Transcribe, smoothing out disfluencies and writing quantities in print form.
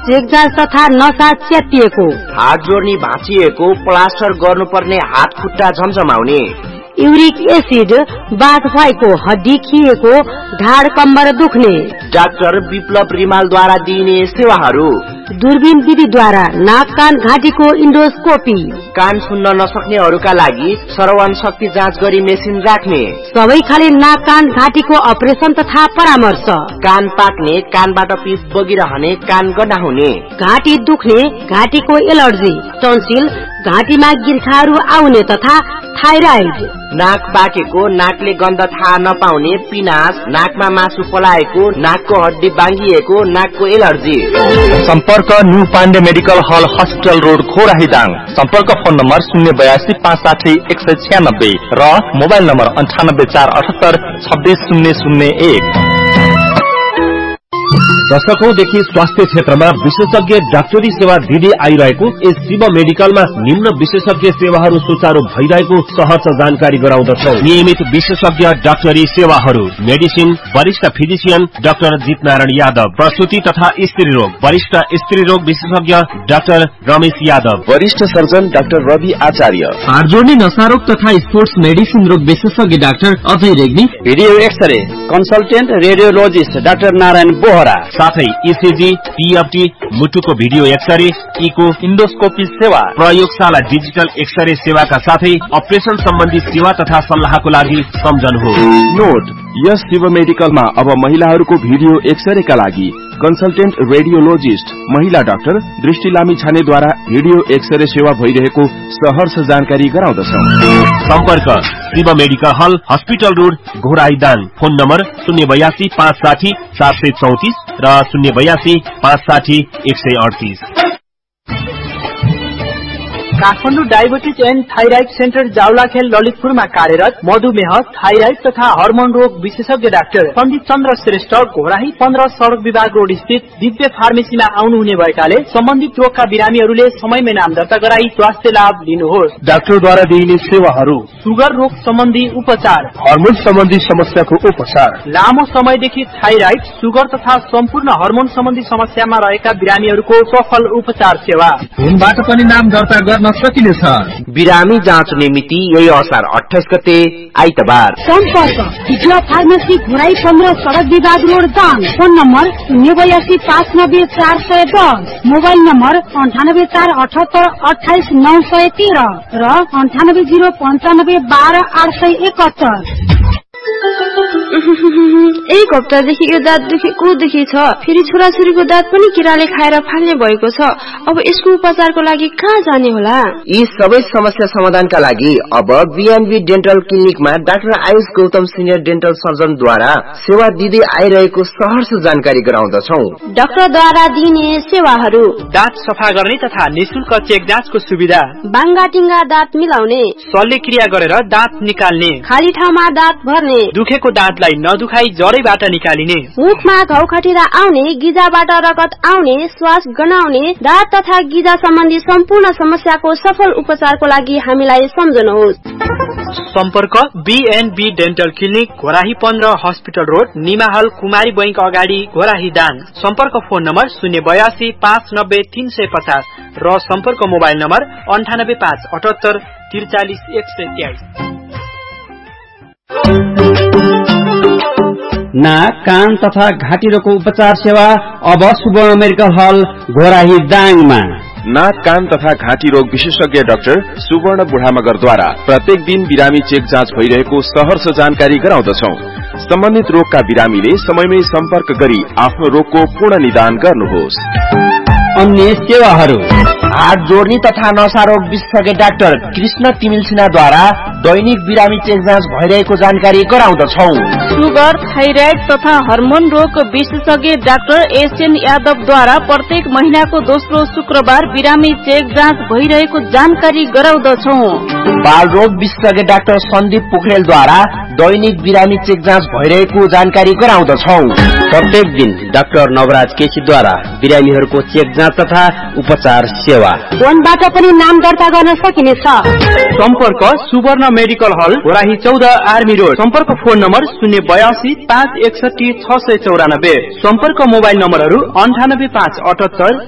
Check जाँच तथा नसा च्यातिएको, हात जोड्ने भाँचिएको, प्लास्टर गर्नुपर्ने हात खुट्टा झमझमाउने, युरिक एसिड, बाथ भएको, हड्डी खिएको, ढाड कम्बर दुख्ने, डाक्टर विप्लव रिमालद्वारा दिइने सेवाहरू, दूरबीन विधिद्वारा नाक कान घाँटीको इन्डोस्कोपी, कान सुन्न नसक्नेहरूका लागि श्रवण शक्ति जाँच गरी मेसिन राख्ने, सबै खाले नाक कान घाँटीको अपरेसन तथा परामर्श, कान पाक्ने, कानबाट पिप बगिरहने, कान गड्डा हुने, घाँटी दुख्ने, घाँटीको एलर्जी, टन्सिल, घाँटीमा गिर्खाहरू आउने तथा थाइराइड, नाक पाकेको, नाकले गन्ध थाहा नपाउने, पिनास, नाकमा मासु पलाएको, नाकको हड्डी बाङ्गिएको, नाकको एलर्जी। सम्पर्क न्यू पाण्डे मेडिकल हल हस्पिटल रोड खोराहीदाङ। सम्पर्क फोन नम्बर 082 560 196 र मोबाइल नम्बर 98 478 26001। दशकौंदेखि स्वास्थ्य क्षेत्रमा विशेषज्ञ डाक्टरी सेवा दिँदै आइरहेको यस शिव मेडिकलमा निम्न विशेषज्ञ सेवाहरू सुचारू भइरहेको सहज जानकारी गराउँदछौ। नियमित विशेषज्ञ डाक्टरी सेवाहरू, मेडिसिन, वरिष्ठ फिजिशियन डाक्टर जितनारायण यादव, प्रसूति तथा स्त्री रोग, वरिष्ठ स्त्री रोग विशेषज्ञ डाक्टर रमेश यादव, वरिष्ठ सर्जन डाक्टर रवि आचार्य, हाड जोड्ने नसारोग तथा स्पोर्ट्स मेडिसिन रोग विशेषज्ञ doctor Ajay Regmi, video x-ray consultant radiologist doctor Narayan Bohra, साथै इसिजी, टीएफटी, मुटुको भिडियो एक्सरे, इको, इन्डोस्कोपी सेवा, प्रयोगशाला डिजिटल एक्सरे सेवाका साथै अपरेसन सम्बन्धी सेवा तथा सल्लाहको लागि सम्झनुहोस्। नोट, यस शिव मेडिकलमा अब महिलाहरूको भिडियो एक्सरेका लागि कन्सल्टेन्ट रेडियोलोजिस्ट महिला डाक्टर दृष्टि लामी छानेद्वारा भिडियो एक्सरे सेवा भइरहेको सहर्ष जानकारी गराउँदछौ। सम्पर्क शिव मेडिकल हल हस्पिटल रोड घोराईदाङ। फोन नम्बर 082 560 434 र 082 560 138। Kathmandu diabetes and thyroid centre Jawalakhel ललितपुरमा कार्यरत मधुमेह, थाइराइड तथा हर्मोन रोग विशेषज्ञ डाक्टर सन्दीप चन्द्र श्रेष्ठ घोराही 15 सड़क विभाग रोड स्थित दिव्य फार्मेसीमा आउनुहुने भएकाले सम्बन्धित रोगका बिरामीहरूले समयमै नाम दर्ता गराई स्वास्थ्य लाभ लिनुहोस्। डाक्टरद्वारा दिइने सेवाहरू: सुगर रोग सम्बन्धी उपचार, हर्मोन सम्बन्धी समस्याको उपचार, लामो समयदेखि थाइराइड, सुगर तथा सम्पूर्ण हर्मोन सम्बन्धी समस्यामा रहेका बिरामीहरूको सफल उपचार सेवा। फोनबाट पनि नाम दर्ता गर्न सकिनेछ। बिरामी जाँच्ने मिति यही असार 28 गते आइतबार। सम्पर्क दिव्य फार्मेसी घोराई 15 सड़क विभाग road Dang. Phone number 082 590 410, mobile number 98 478 28 913 र 98 095 12 871। एक हप्तादेखि यो दाँत दुखेको दुखी छ। फेरि छोराछोरीको दाँत पनि किराले खाएर फाल्ने भएको छ। अब यसको उपचारको लागि कहाँ जाने होला? यी सबै समस्या समाधानका लागि अब BNB dental क्लिनिकमा doctor Ayush Gautam senior dental सर्जनद्वारा सेवा दिँदै आइरहेको सहर्ष जानकारी गराउँदछौ। डाक्टरद्वारा दिइने सेवाहरू: दाँत सफा गर्ने तथा निशुल्क चेक जाँचको सुविधा, बाङ्गाटिङ्गा दाँत मिलाउने, शल्यक्रिया गरेर दाँत निकाल्ने, खाली ठाउँमा दाँत भर्ने, दुखेको दाँतलाई नदुखाई जडैबाट निकालिने, मुखमा घाउ खटिरा आउने, गिजाबाट रगत आउने, श्वास गनाउने, दाँत तथा गिजा सम्बन्धी सम्पूर्ण समस्याको सफल उपचारको लागि हामीलाई सम्झनुहोस्। सम्पर्क BNB dental clinic Ghorahi 15 hospital road निमाहल कुमारी बैंक अगाडि घोराही दाङ। सम्पर्क फोन नम्बर 082 590 350 र सम्पर्क मोबाइल नम्बर 98 578 43 123। नाक, कान तथा घाँटी रोगको उपचार सेवा अब सुवर्ण मेडिकल हल घोराही दाङमा। नाक, कान तथा घाँटी रोग विशेषज्ञ डाक्टर सुवर्ण बुढामगरद्वारा प्रत्येक दिन बिरामी चेक जाँच भइरहेको सहर्ष जानकारी गराउँदछौ। सम्बन्धित रोगका बिरामीले समयमै सम्पर्क गरी आफ्नो रोगको पूर्ण निदान गर्नुहोस्। अन्य सेवाहरू: हात जोड्ने तथा नसा रोग विशेषज्ञ डाक्टर कृष्ण तिमिल सिन्हाद्वारा दैनिक बिरामी चेक जाँच भइरहेको जानकारी गराउँदछौ। सुगर, थाइराइड तथा हर्मोन रोग विशेषज्ञ डाक्टर एसएन यादवद्वारा प्रत्येक महिनाको दोस्रो शुक्रबार बिरामी चेक जाँच भइरहेको जानकारी गराउँदछौ। बाल रोग विशेषज्ञ डाक्टर सन्दीप पोखरेलद्वारा दैनिक बिरामी चेक जाँच भइरहेको जानकारी गराउँदछौ। प्रत्येक दिन डाक्टर नवराज केसीद्वारा बिरामीहरूको चेक जाँच तथा उपचार सेवा। फोनबाट पनि नाम दर्ता गर्न सकिनेछ। सम्पर्क सुवर्ण मेडिकल हल घोराही 14 आर्मी रोड। सम्पर्क फोन नम्बर 082 561 694। सम्पर्क मोबाइल नम्बरहरू 98 578